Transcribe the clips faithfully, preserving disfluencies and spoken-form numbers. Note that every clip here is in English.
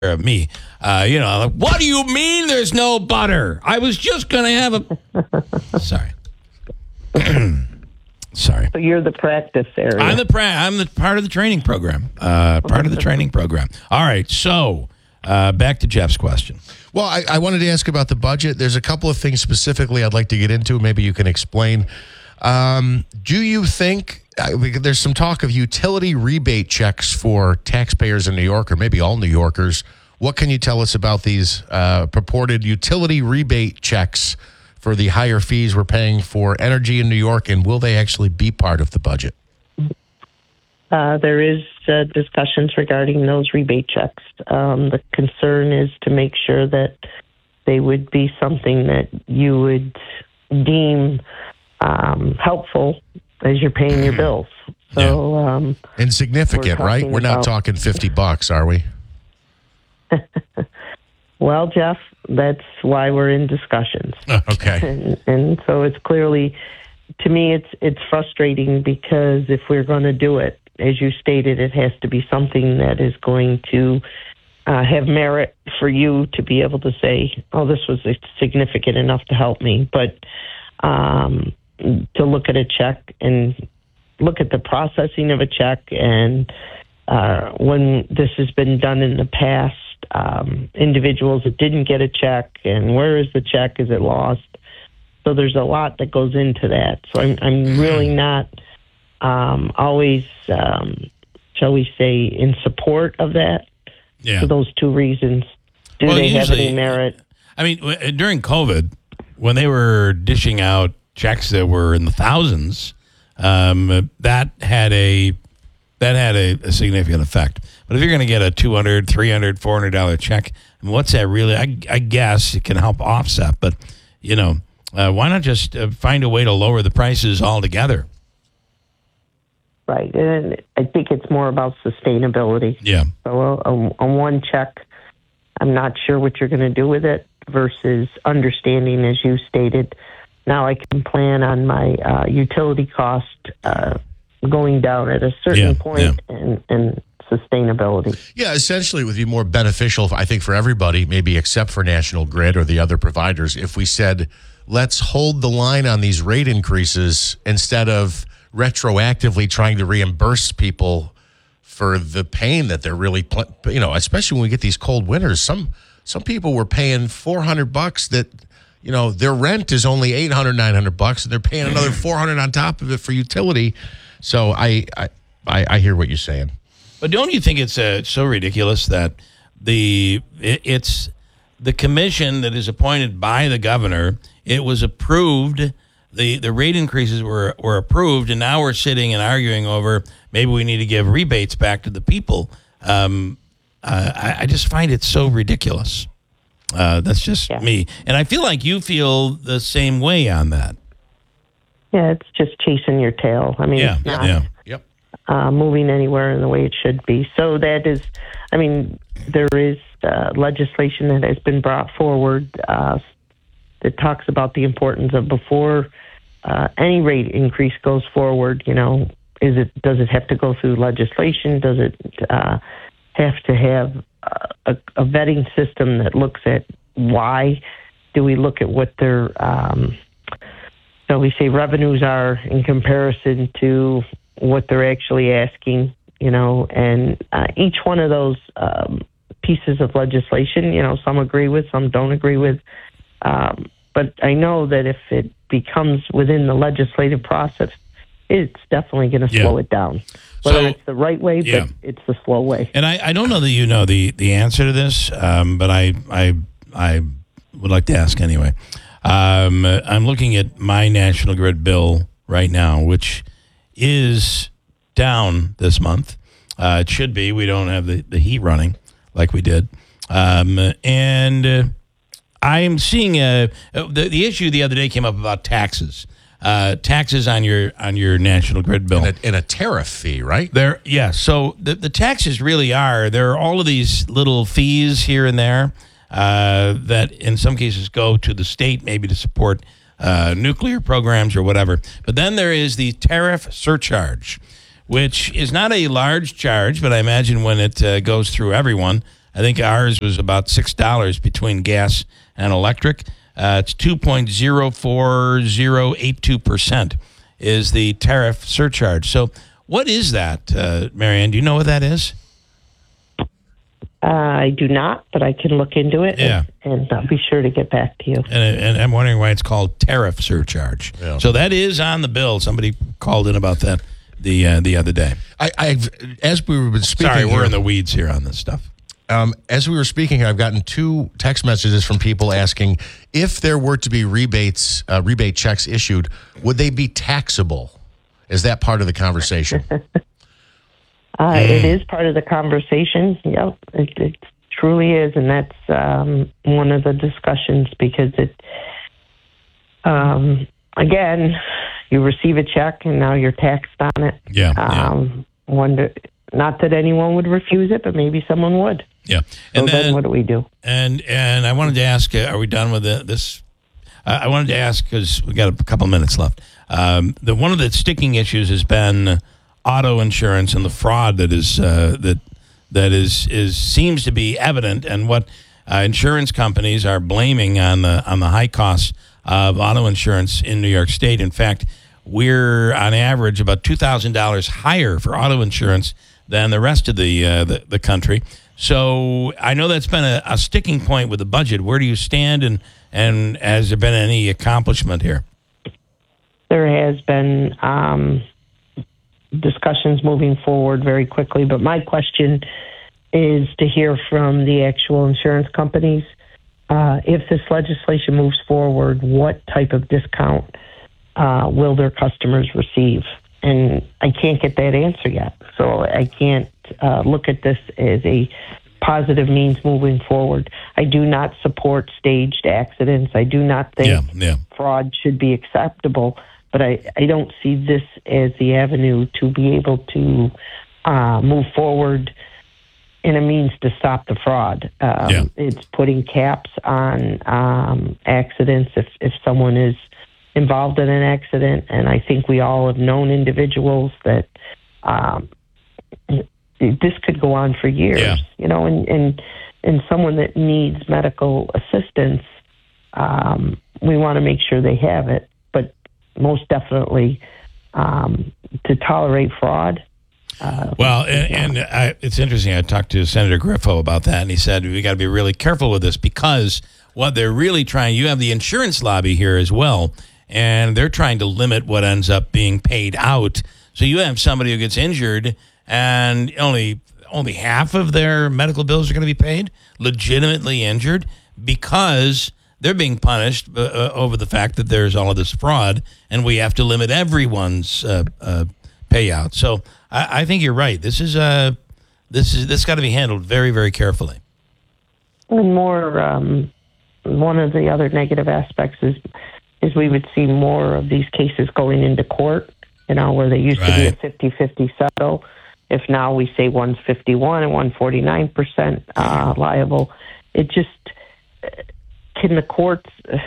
of me. Uh, you know, like, what do you mean there's no butter? I was just going to have a... Sorry. Sorry. So you're the practice area. I'm the pra- I'm the part of the training program. Uh, part of the training program. All right. So uh, back to Jeff's question. Well, I, I wanted to ask about the budget. There's a couple of things specifically I'd like to get into. Maybe you can explain. Um, do you think uh, there's some talk of utility rebate checks for taxpayers in New York, or maybe all New Yorkers? What can you tell us about these uh, purported utility rebate checks for the higher fees we're paying for energy in New York, and will they actually be part of the budget? Uh, there is uh, discussions regarding those rebate checks. Um, the concern is to make sure that they would be something that you would deem um, helpful as you're paying your bills. So, yeah. um, Insignificant, we're right? We're not about, talking fifty bucks, are we? Well, Jeff, that's why we're in discussions. Okay. And, and so it's clearly, to me, it's it's frustrating because if we're going to do it, as you stated, it has to be something that is going to uh, have merit for you to be able to say, oh, this was significant enough to help me. But um, to look at a check and look at the processing of a check, and uh, when this has been done in the past, um, individuals that didn't get a check, and where is the check? Is it lost? So there's a lot that goes into that. So I'm, I'm really not um, always, um, shall we say, in support of that. Yeah. For those two reasons. Do well, they usually, have any merit? I mean, w- during COVID, when they were dishing out checks that were in the thousands, um, that had a that had a, a significant effect. But if you're going to get a two hundred dollars, three hundred dollars, four hundred dollars check, I mean, what's that really? I, I guess it can help offset, but, you know, uh, why not just uh, find a way to lower the prices altogether? Right, and I think it's more about sustainability. Yeah. So a, a, a one check, I'm not sure what you're going to do with it versus understanding, as you stated, now I can plan on my uh, utility cost uh, going down at a certain Yeah, point yeah. and, and sustainability. Yeah, essentially it would be more beneficial, I think, for everybody, maybe except for National Grid or the other providers, if we said, let's hold the line on these rate increases instead of retroactively trying to reimburse people for the pain that they're really, you know, especially when we get these cold winters. Some some people were paying four hundred bucks that, you know, their rent is only eight hundred, nine hundred bucks, and they're paying another four hundred on top of it for utility. So I I, I, I hear what you're saying. But don't you think it's uh, so ridiculous that the it, it's the commission that is appointed by the governor? It was approved. The, the rate increases were, were approved, and now we're sitting and arguing over maybe we need to give rebates back to the people. Um, uh, I, I just find it so ridiculous. Uh, that's just Yeah. me. And I feel like you feel the same way on that. Yeah, it's just chasing your tail. I mean, Yeah, it's not yeah. Yep. uh, moving anywhere in the way it should be. So that is, I mean, there is uh, legislation that has been brought forward uh, that talks about the importance of before uh, any rate increase goes forward, you know, is it does it have to go through legislation? Does it uh, have to have a, a vetting system that looks at why? Do we look at what their, um, so we say revenues are in comparison to what they're actually asking, you know, and uh, each one of those um, pieces of legislation, you know, some agree with, some don't agree with. Um, but I know that if it becomes within the legislative process, it's definitely going to Yeah. slow it down. Whether So- it's the right way, Yeah. but it's the slow way. And I, I don't know that you know the, the answer to this, um, but I, I I would like to ask anyway. Um, I'm looking at my National Grid bill right now, which is down this month. Uh, it should be. We don't have the, the heat running like we did. Um, and uh, I'm seeing a, the, the issue the other day came up about taxes. Uh, taxes on your on your National Grid bill. And a, and a tariff fee, right? There, yeah. So the, the taxes really are, there are all of these little fees here and there uh, that in some cases go to the state, maybe to support uh, nuclear programs or whatever. But then there is the tariff surcharge, which is not a large charge, but I imagine when it uh, goes through everyone, I think ours was about six dollars between gas and electric. Uh, it's two point zero four zero eight two percent is the tariff surcharge. So what is that, uh, Marianne? Do you know what that is? Uh, I do not, but I can look into it. Yeah. and, and I'll be sure to get back to you. And, and I'm wondering why it's called tariff surcharge. Yeah. So that is on the bill. Somebody called in about that the uh, the other day. I, I've as we were speaking. Sorry, we're here, in the weeds here on this stuff. Um, as we were speaking, I've gotten two text messages from people asking if there were to be rebates, uh, rebate checks issued, would they be taxable? Is that part of the conversation? Uh, It is part of the conversation. Yep, it, it truly is, and that's um, one of the discussions because it, um, again, you receive a check and now you're taxed on it. Yeah, yeah. Um, wonder, not that anyone would refuse it, but maybe someone would. Yeah. So And then, then what do we do? And and I wanted to ask, uh, are we done with the, this? Uh, I wanted to ask because we got a couple minutes left. Um, the one of the sticking issues has been auto insurance and the fraud that is uh, that that is is seems to be evident, and what uh, insurance companies are blaming on the on the high costs of auto insurance in New York State. In fact, we're on average about two thousand dollars higher for auto insurance than the rest of the uh, the, the country. So I know that's been a, a sticking point with the budget. Where do you stand, and and has there been any accomplishment here? There has been um, discussions moving forward very quickly, but my question is to hear from the actual insurance companies. Uh, if this legislation moves forward, what type of discount uh, will their customers receive? And I can't get that answer yet. So I can't uh, look at this as a positive means moving forward. I do not support staged accidents. I do not think Yeah, yeah. fraud should be acceptable, but I, I don't see this as the avenue to be able to uh, move forward in a means to stop the fraud. Um, Yeah. It's putting caps on um, accidents if, if someone is involved in an accident, and I think we all have known individuals that um, this could go on for years, Yeah. you know, and, and, and someone that needs medical assistance, um, we want to make sure they have it, but most definitely um, to tolerate fraud. Uh, Well, and, and I, it's interesting. I talked to Senator Griffo about that, and he said we got to be really careful with this because what they're really trying, you have the insurance lobby here as well, and they're trying to limit what ends up being paid out. So you have somebody who gets injured, and only only half of their medical bills are going to be paid, legitimately injured, because they're being punished uh, over the fact that there's all of this fraud, and we have to limit everyone's uh, uh, payout. So I, I think you're right. This is uh, this is this got to be handled very, very carefully. And more, um, one of the other negative aspects is is we would see more of these cases going into court, you know, where they used to be a Right. fifty-fifty settle. If now we say one's fifty-one and one forty-nine percent uh, liable, it just, can the courts,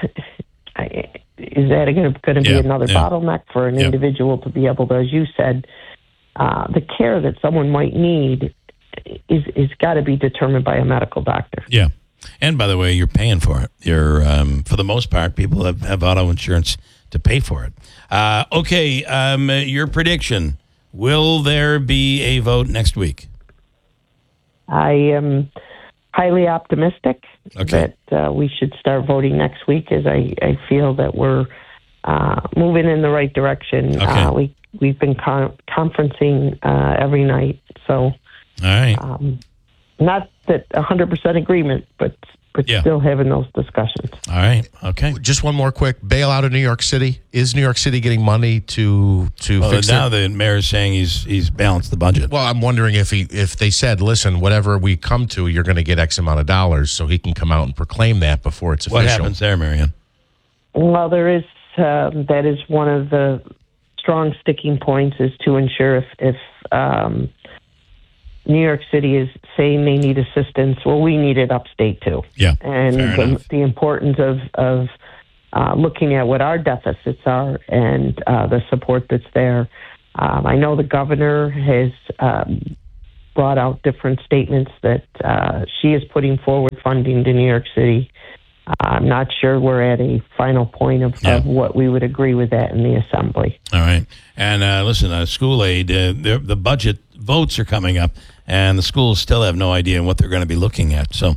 is that going to be Yeah, another yeah. bottleneck for an Yeah. individual to be able to, as you said, uh, the care that someone might need is is got to be determined by a medical doctor. Yeah. And by the way, you're paying for it. You're, um, for the most part, people have, have auto insurance to pay for it. Uh, okay, um, your prediction. Will there be a vote next week? I am highly optimistic Okay. that uh, we should start voting next week, as I, I feel that we're uh, moving in the right direction. Okay. Uh, we, we've been con- conferencing uh, every night, so All right. um, not that one hundred percent agreement, but, but Yeah. still having those discussions. All right. Okay. Just one more quick bailout of New York City. Is New York City getting money to to Well, fix now it? the mayor's saying he's he's balanced the budget. Well, I'm wondering if he if they said, listen, whatever we come to, you're going to get X amount of dollars, so he can come out and proclaim that before it's What official. happens there, Marianne? Well, there is um, that is one of the strong sticking points, is to ensure if, if um, New York City is saying they need assistance, well, we need it upstate too. Yeah. And fair the, enough. the importance of, of uh, looking at what our deficits are and uh, the support that's there. Um, I know the governor has um, brought out different statements that uh, she is putting forward funding to New York City. Uh, I'm not sure we're at a final point of, Yeah. of what we would agree with that in the Assembly. All right. And uh, listen, uh, school aid, uh, the, the budget votes are coming up, and the schools still have no idea what they're going to be looking at. So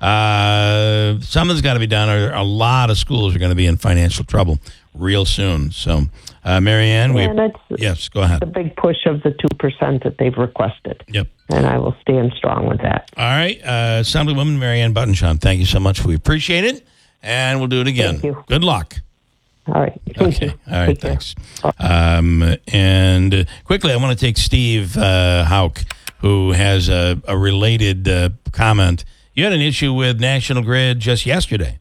uh, something's got to be done, or a lot of schools are going to be in financial trouble real soon. So, uh, Marianne, we And that's yes, go ahead. the big push of the two percent that they've requested. Yep. And I will stand strong with that. All right, uh, Assemblywoman Marianne Buttonshaw, thank you so much. We appreciate it, and we'll do it again. Thank you. Good luck. All right. Thank Okay. you. All right. Take care. Thanks. Um, and uh, quickly, I want to take Steve uh, Hauk, who has a, a related uh, comment. You had an issue with National Grid just yesterday.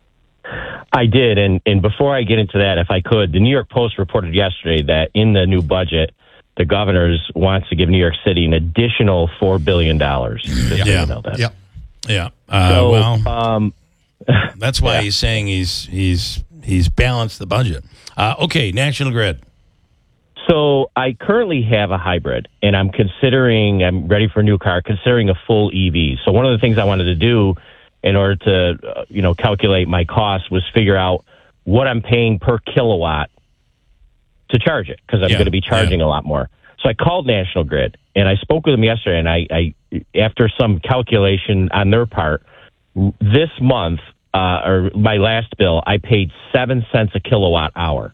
I did, and, and before I get into that, if I could, the New York Post reported yesterday that in the new budget, the governor wants to give New York City an additional four billion dollars. Just so Yeah. you know that. Yep. Yeah. Uh, So, well, um, that's why yeah. he's saying he's he's he's balanced the budget. Uh, okay, National Grid. so I currently have a hybrid, and I'm considering, I'm ready for a new car, considering a full E V. So one of the things I wanted to do in order to, uh, you know, calculate my cost was figure out what I'm paying per kilowatt to charge it, because I'm Yeah, going to be charging yeah. a lot more. So I called National Grid, and I spoke with them yesterday, and I, I after some calculation on their part, this month, uh, or my last bill, I paid seven cents a kilowatt hour,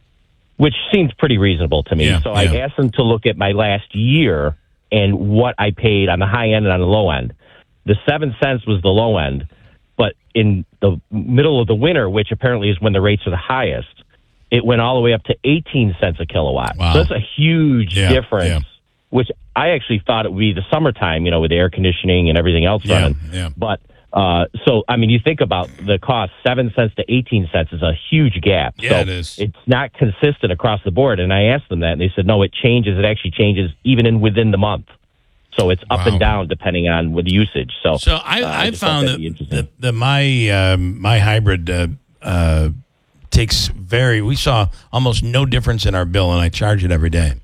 which seems pretty reasonable to me. Yeah, so I yeah. asked them to look at my last year and what I paid on the high end and on the low end. The seven cents was the low end, but in the middle of the winter, which apparently is when the rates are the highest, it went all the way up to eighteen cents a kilowatt. Wow. So that's a huge Yeah, difference, yeah. which I actually thought it would be the summertime, you know, with air conditioning and everything else Yeah, running. yeah. But uh, so, I mean, you think about the cost, seven cents to eighteen cents is a huge gap. Yeah, so it is. It's not consistent across the board. And I asked them that, and they said, no, it changes. It actually changes even in within the month. So it's up Wow. and down depending on with usage. So, So I, uh, I just thought found that'd that, be interesting. that, that my um, my hybrid uh, uh, takes very. We saw almost no difference in our bill, and I charge it every day.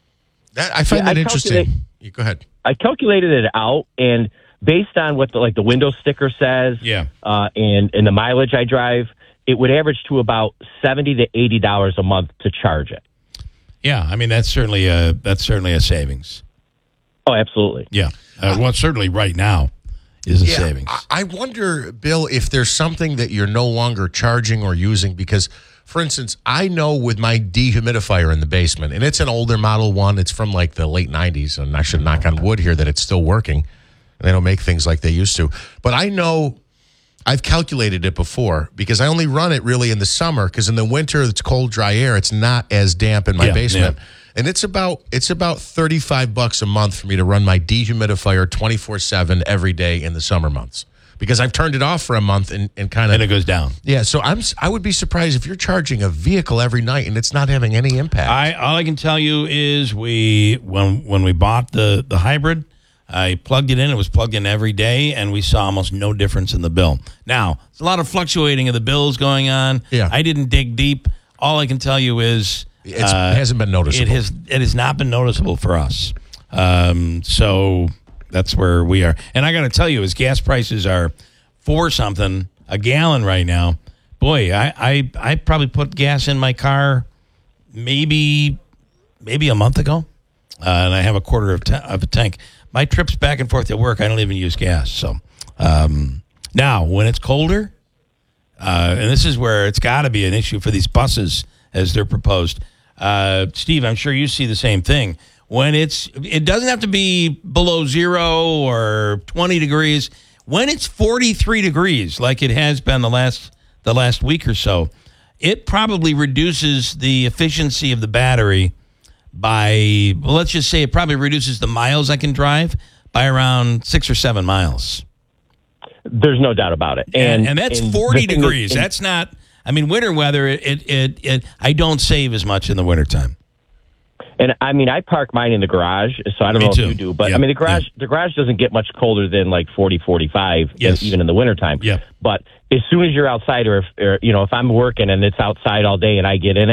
That, I find Yeah, that I interesting. calculate- You go ahead. I calculated it out, and based on what the, like the window sticker says, Yeah. uh, and and the mileage I drive, it would average to about seventy to eighty dollars a month to charge it. Yeah, I mean that's certainly a that's certainly a savings. Oh, absolutely. Yeah, uh, well, certainly right now is a Yeah, savings. I I wonder, Bill, if there's something that you're no longer charging or using because, for instance, I know with my dehumidifier in the basement, and it's an older model one. It's from like the late nineties, and I should knock on wood here that it's still working. And they don't make things like they used to. But I know I've calculated it before because I only run it really in the summer because in the winter it's cold, dry air. It's not as damp in my Yeah, basement. yeah. And it's about it's about thirty-five bucks a month for me to run my dehumidifier twenty-four seven every day in the summer months because I've turned it off for a month and, and kind And it of goes down. yeah. So I'm s- I would be surprised if you're charging a vehicle every night and it's not having any impact. I all I can tell you is we when when we bought the the hybrid, I plugged it in. It was plugged in every day, and we saw almost no difference in the bill. Now, there's a lot of fluctuating of the bills going on. Yeah. I didn't dig deep. All I can tell you is It's, uh, it hasn't been noticeable. It has it has not been noticeable for us. Um, so that's where we are. And I got to tell you, as gas prices are four something a gallon right now, boy, I, I I probably put gas in my car maybe maybe a month ago, uh, and I have a quarter of, ta- of a tank. My trips back and forth to work, I don't even use gas. So um, now, when it's colder, uh, and this is where it's got to be an issue for these buses as they're proposed. Uh, Steve, I'm sure you see the same thing. When it's, it doesn't have to be below zero or twenty degrees. When it's forty-three degrees, like it has been the last the last week or so, it probably reduces the efficiency of the battery by, well, let's just say it probably reduces the miles I can drive by around six or seven miles. There's no doubt about it. And, And and that's and forty the thing is- degrees. and- That's not, I mean, winter weather, it, it, it, it, I don't save as much in the wintertime. And I mean, I park mine in the garage, so I don't Me know too. if you do, but Yeah, I mean, the garage, yeah. the garage doesn't get much colder than like forty, forty-five, Yes. even in the wintertime. Yeah. But as soon as you're outside, or if, or, you know, if I'm working and it's outside all day and I get in it,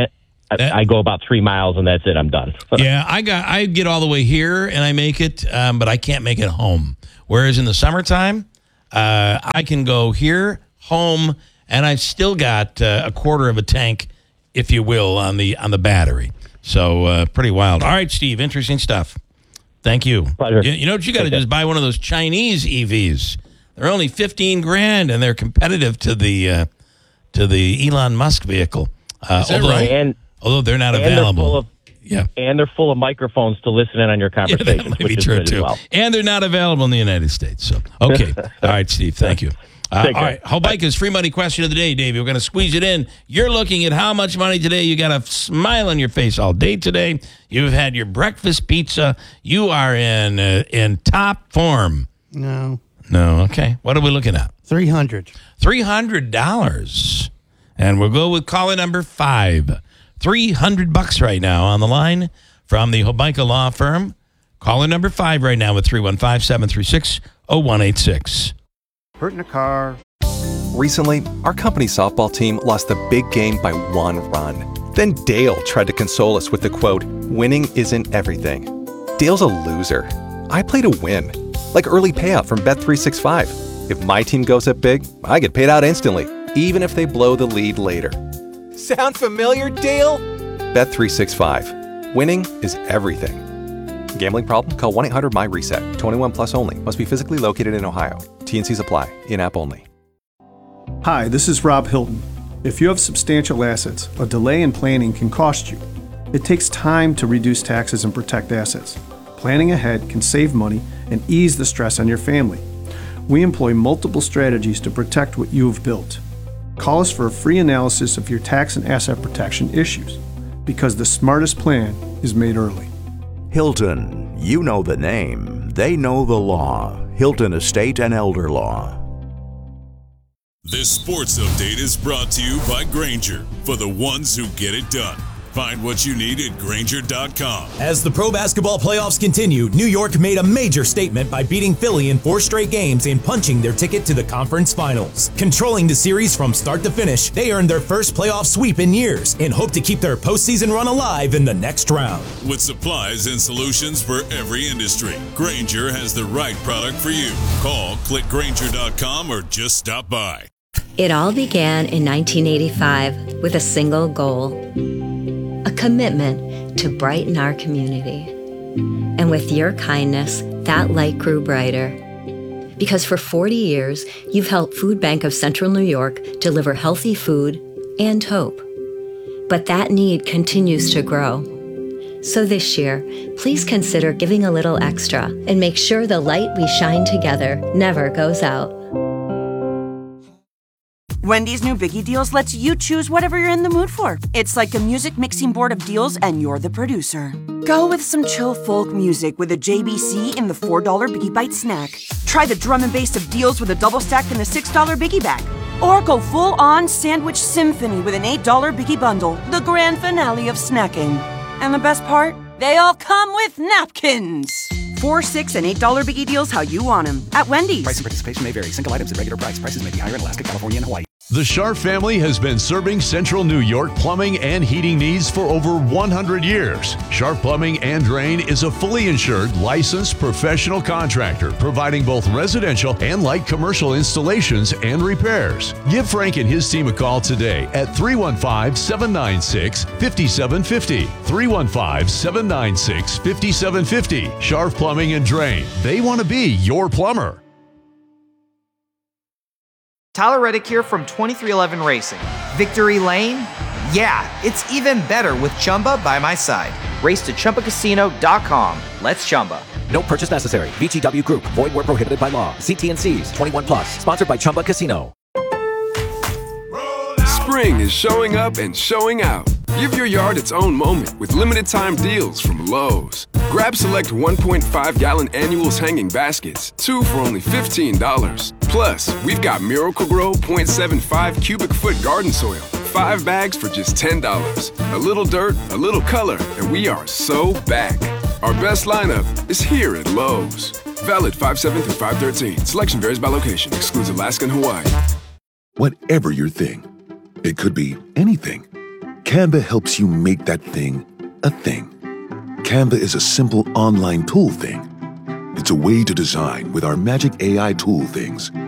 I, That- I go about three miles and that's it. I'm done. Yeah, I got I get all the way here and I make it, um, but I can't make it home. Whereas in the summertime, uh, I can go here, home, and I've still got uh, a quarter of a tank, if you will, on the on the battery. So uh, pretty wild. All right, Steve, interesting stuff. Thank you. Pleasure. You, you know what you got to do is buy one of those Chinese E Vs. They're only fifteen grand and they're competitive to the uh, to the Elon Musk vehicle. Uh, Is that although, right? And although they're not and they're available. full of yeah. and they're full of microphones to listen in on your Yeah, conversations, that might which be is true good as too. well. And they're not available in the United States. So okay, all right, Steve. Thank you. Uh, all Take care. right, Hobica's free money question of the day, Davey. We're going to squeeze it in. You're looking at how much money today. You got a smile on your face all day today. You've had your breakfast pizza. You are in uh, in top form. No, No, okay. What are we looking at? three hundred. Three hundred dollars, and we'll go with caller number five. Three hundred bucks right now on the line from the Hobica Law Firm. Caller number five right now with three one five, seven three six, zero one eight six. Hurt in a car. Recently, our company softball team lost the big game by one run. Then Dale tried to console us with the quote, "Winning isn't everything." Dale's a loser. I play to win. Like early payout from Bet three sixty-five. If my team goes up big, I get paid out instantly, even if they blow the lead later. Sound familiar, Dale? Bet three sixty-five. Winning is everything. Gambling problem? Call one eight hundred M Y reset. twenty-one plus only. Must be physically located in Ohio. T N Cs apply. In-app only. Hi, this is Rob Hilton. If you have substantial assets, a delay in planning can cost you. It takes time to reduce taxes and protect assets. Planning ahead can save money and ease the stress on your family. We employ multiple strategies to protect what you have built. Call us for a free analysis of your tax and asset protection issues, because the smartest plan is made early. Hilton, you know the name, they know the law. Hilton Estate and Elder Law. This sports update is brought to you by Grainger, for the ones who get it done. Find what you need at Grainger dot com. As the pro basketball playoffs continue, New York made a major statement by beating Philly in four straight games and punching their ticket to the conference finals. Controlling the series from start to finish, they earned their first playoff sweep in years and hope to keep their postseason run alive in the next round. With supplies and solutions for every industry, Grainger has the right product for you. Call, click Grainger dot com, or just stop by. It all began in nineteen eighty-five with a single goal. A commitment to brighten our community. And with your kindness, that light grew brighter. Because for forty years, you've helped Food Bank of Central New York deliver healthy food and hope. But that need continues to grow. So this year, please consider giving a little extra and make sure the light we shine together never goes out. Wendy's new Biggie Deals lets you choose whatever you're in the mood for. It's like a music mixing board of deals, and you're the producer. Go with some chill folk music with a J B C in the four dollar Biggie Bite snack. Try the drum and bass of deals with a double stack in the six dollar Biggie Bag. Or go full-on sandwich symphony with an eight dollar Biggie Bundle, the grand finale of snacking. And the best part? They all come with napkins. Four, six, and eight dollar Biggie Deals how you want them at Wendy's. Price and participation may vary. Single items at regular price. Prices may be higher in Alaska, California, and Hawaii. The Sharp family has been serving Central New York plumbing and heating needs for over one hundred years. Sharp Plumbing and Drain is a fully insured, licensed professional contractor providing both residential and light commercial installations and repairs. Give Frank and his team a call today at three one five, seven nine six, five seven five zero. three one five, seven nine six, five seven five zero. Sharp Plumbing and Drain. They want to be your plumber. Tyler Reddick here from twenty-three eleven Racing. Victory Lane? Yeah, it's even better with Chumba by my side. Race to Chumba Casino dot com. Let's Chumba. No purchase necessary. V G W Group. Void where prohibited by law. See T N Cs. twenty-one plus. Sponsored by Chumba Casino. Spring is showing up and showing out. Give your yard its own moment with limited time deals from Lowe's. Grab select one point five gallon annuals hanging baskets, two for only fifteen dollars. Plus, we've got Miracle-Gro point seven five cubic foot garden soil, five bags for just ten dollars. A little dirt, a little color, and we are so back. Our best lineup is here at Lowe's. Valid five seven through five thirteen. Selection varies by location. Excludes Alaska and Hawaii. Whatever your thing, it could be anything. Canva helps you make that thing a thing. Canva is a simple online tool thing. It's a way to design with our magic A I tool things